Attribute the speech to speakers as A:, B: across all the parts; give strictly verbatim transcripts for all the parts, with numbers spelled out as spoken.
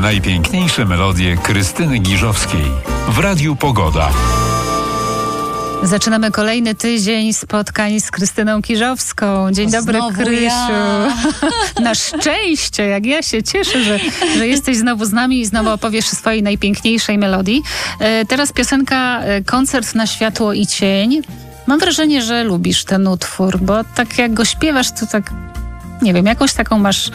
A: najpiękniejsze melodie Krystyny Giżowskiej w Radiu Pogoda.
B: Zaczynamy kolejny tydzień spotkań z Krystyną Giżowską. Dzień dobry,
C: znowu
B: Krysiu.
C: Ja.
B: Na szczęście, jak ja się cieszę, że, że jesteś znowu z nami i znowu opowiesz o swojej najpiękniejszej melodii. E, teraz piosenka Koncert na światło i cień. Mam wrażenie, że lubisz ten utwór, bo tak jak go śpiewasz, to tak, nie wiem, jakąś taką masz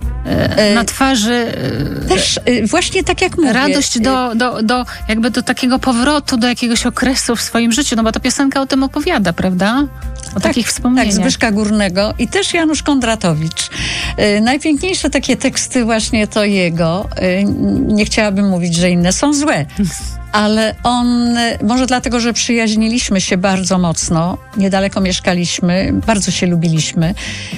B: e, na twarzy e,
C: Też e, właśnie tak jak mówię.
B: radość do, do, do jakby do takiego powrotu do jakiegoś okresu w swoim życiu, no bo ta piosenka o tym opowiada, prawda? O
C: tak,
B: takich wspomnieniach.
C: Tak, Zbyszka Górnego i też Janusz Kondratowicz. E, najpiękniejsze takie teksty właśnie to jego. E, nie chciałabym mówić, że inne są złe. Ale on, może dlatego, że przyjaźniliśmy się bardzo mocno, niedaleko mieszkaliśmy, bardzo się lubiliśmy.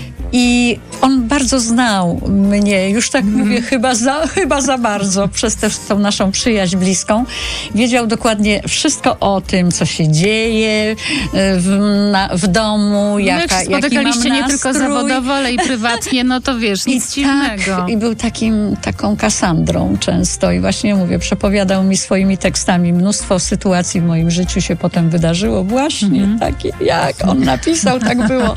C: I on bardzo znał mnie, już tak mm. mówię, chyba za, chyba za bardzo, przez tę tą naszą przyjaźń bliską. Wiedział dokładnie wszystko o tym, co się dzieje w, na, w domu, jaka,
B: no jak
C: jaki mam nastrój.
B: Nie tylko zawodowo, ale i prywatnie, no to wiesz, nic I dziwnego.
C: Tak, i był takim, taką Kasandrą często i właśnie mówię, przepowiadał mi swoimi tekstami. Mnóstwo sytuacji w moim życiu się potem wydarzyło właśnie mm. takie, jak on napisał, tak było.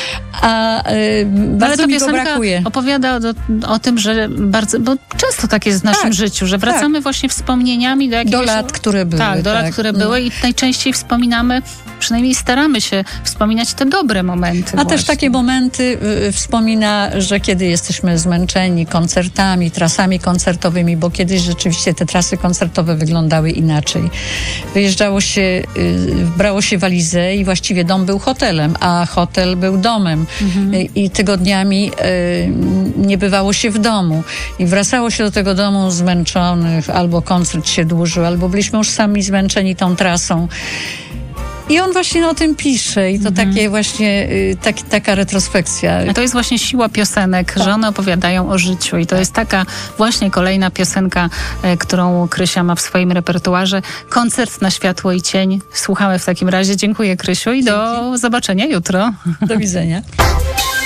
C: A y, bardzo
B: ale
C: mi go brakuje.
B: Opowiada o, o tym, że bardzo, bo często tak jest w naszym
C: tak,
B: życiu, że wracamy tak. właśnie wspomnieniami do jakiegoś...
C: Do lat, które były.
B: Tak, do
C: tak.
B: lat, które były i najczęściej wspominamy, przynajmniej staramy się wspominać te dobre momenty.
C: A
B: właśnie.
C: też takie momenty y, wspomina, że kiedy jesteśmy zmęczeni koncertami, trasami koncertowymi, bo kiedyś rzeczywiście te trasy koncertowe wyglądały inaczej. Wyjeżdżało się, y, brało się walizę i właściwie dom był hotelem, a hotel był domem. Mhm. I tygodniami y, nie bywało się w domu. I wracało się do tego domu zmęczonych, albo koncert się dłużył, albo byliśmy już sami zmęczeni tą trasą. I on właśnie o tym pisze i to mhm. takie właśnie, y, tak, taka retrospekcja.
B: A to jest właśnie siła piosenek, tak. że one opowiadają o życiu i to jest taka właśnie kolejna piosenka, y, którą Krysia ma w swoim repertuarze. Koncert na światło i cień. Słuchamy w takim razie. Dziękuję, Krysiu, i Dzięki. Do zobaczenia jutro.
C: Do widzenia.